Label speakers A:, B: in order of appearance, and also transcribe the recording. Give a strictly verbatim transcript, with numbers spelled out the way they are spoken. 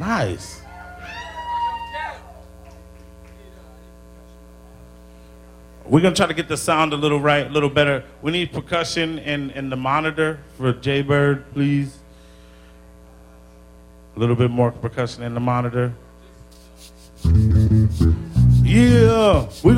A: Nice. We're gonna try to get the sound a little right, a little better. We need percussion in, in the monitor for Jay Bird, please. A little bit more percussion in the monitor. Yeah. We